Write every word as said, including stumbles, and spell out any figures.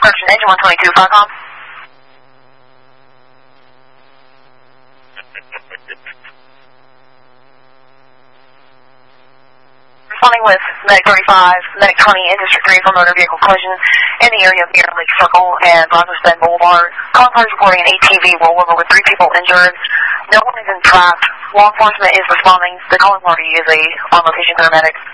Correction, engine one twenty-two, Falcom. Responding with Medic thirty-five, Medic twenty in District three for motor vehicle collision in the area of Mirror Lake Circle and Broncos Bend Boulevard. Calling cars reporting an A T V rollover with three people injured. No one is entrapped. Law enforcement is responding. The calling party is a on-location paramedic.